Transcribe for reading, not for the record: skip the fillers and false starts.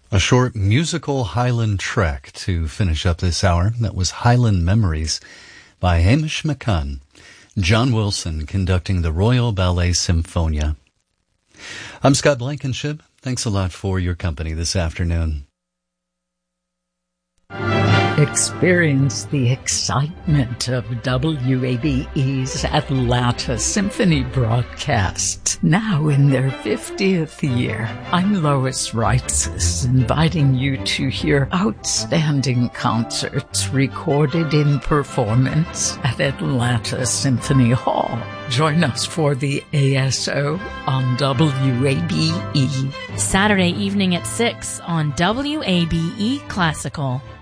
A short musical Highland trek to finish up this hour. That was Highland Memories by Hamish McCunn. John Wilson conducting the Royal Ballet Symphonia. I'm Scott Blankenship. Thanks a lot for your company this afternoon. Experience the excitement of WABE's Atlanta Symphony broadcasts, now in their 50th year. I'm Lois Reitzes, inviting you to hear outstanding concerts recorded in performance at Atlanta Symphony Hall. Join us for the ASO on WABE. Saturday evening at 6 on WABE Classical.